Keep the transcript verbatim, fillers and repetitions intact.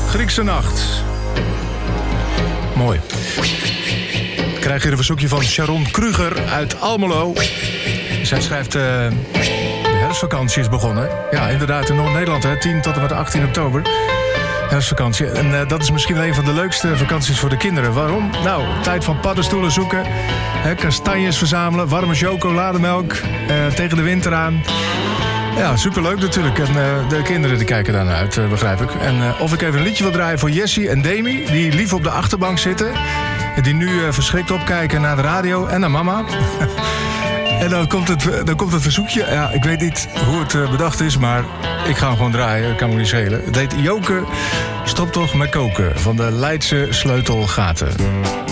Griekse nacht. Mooi. Dan krijg je een verzoekje van Sharon Kruger uit Almelo. Zij schrijft... Uh, de herfstvakantie is begonnen. Ja, inderdaad, in Noord-Nederland, hè, tien tot en met achttien oktober. Herfstvakantie. En uh, dat is misschien een van de leukste vakanties voor de kinderen. Waarom? Nou, tijd van paddenstoelen zoeken. Hè, kastanjes verzamelen. Warme chocolademelk. Uh, tegen de winter aan. Ja, superleuk natuurlijk. En uh, de kinderen die kijken daar naar uit, uh, begrijp ik. En uh, of ik even een liedje wil draaien voor Jessie en Demi... die lief op de achterbank zitten. En die nu uh, verschrikt opkijken naar de radio en naar mama. En dan komt, het, dan komt het verzoekje. Ja, ik weet niet hoe het uh, bedacht is, maar ik ga hem gewoon draaien. Dat kan me niet schelen. Het heet Joke, stop toch met koken. Van de Leidse Sleutelgaten.